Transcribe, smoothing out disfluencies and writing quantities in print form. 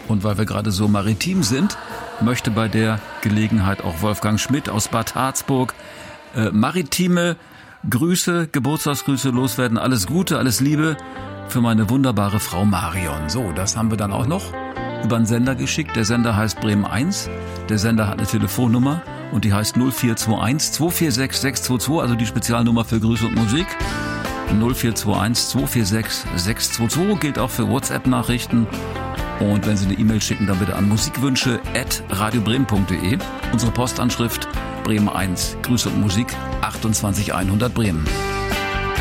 Und weil wir gerade so maritim sind, möchte bei der Gelegenheit auch Wolfgang Schmidt aus Bad Harzburg maritime Grüße, Geburtstagsgrüße loswerden. Alles Gute, alles Liebe für meine wunderbare Frau Marion. So, das haben wir dann auch noch über den Sender geschickt. Der Sender heißt Bremen 1. Der Sender hat eine Telefonnummer und die heißt 0421 246 622, also die Spezialnummer für Grüße und Musik. 0421 246 622 gilt auch für WhatsApp-Nachrichten. Und wenn Sie eine E-Mail schicken, dann bitte an musikwünsche@radiobremen.de. Unsere Postanschrift Bremen 1, Grüße und Musik 28100 Bremen.